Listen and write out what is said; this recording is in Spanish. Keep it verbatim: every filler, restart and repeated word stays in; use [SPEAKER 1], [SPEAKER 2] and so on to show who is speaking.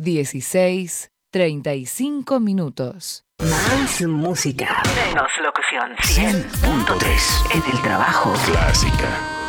[SPEAKER 1] dieciséis treinta y cinco minutos.
[SPEAKER 2] Más música. Menos locución. cien punto tres. En el trabajo.
[SPEAKER 3] Clásica.